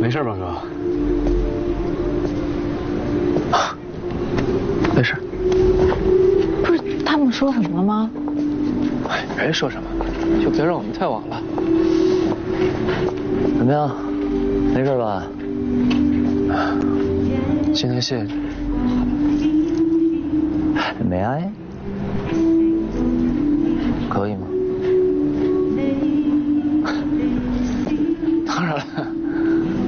没事吧，哥？ 没事。 不是他们说什么了吗？ 哎，没说什么，就别让我们太晚了。 怎么样？没事吧？ 今天谢谢你。 没爱？可以吗？ 当然了。